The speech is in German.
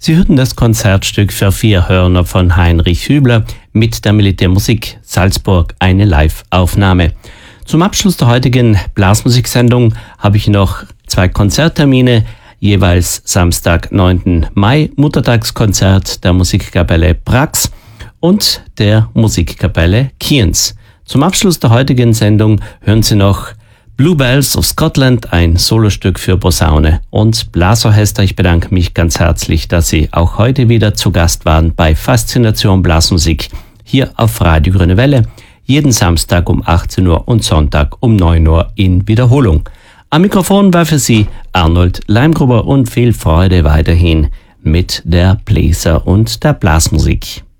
Sie hörten das Konzertstück für 4 Hörner von Heinrich Hübler mit der Militärmusik Salzburg, eine Live-Aufnahme. Zum Abschluss der heutigen Blasmusiksendung habe ich noch 2 Konzerttermine, jeweils Samstag, 9. Mai, Muttertagskonzert der Musikkapelle Brax und der Musikkapelle Kienz. Zum Abschluss der heutigen Sendung hören Sie noch Bluebells of Scotland, ein Solostück für Posaune und Blasorchester. Ich bedanke mich ganz herzlich, dass Sie auch heute wieder zu Gast waren bei Faszination Blasmusik hier auf Radio Grüne Welle. Jeden Samstag um 18 Uhr und Sonntag um 9 Uhr in Wiederholung. Am Mikrofon war für Sie Arnold Leimgruber und viel Freude weiterhin mit der Bläser- und der Blasmusik.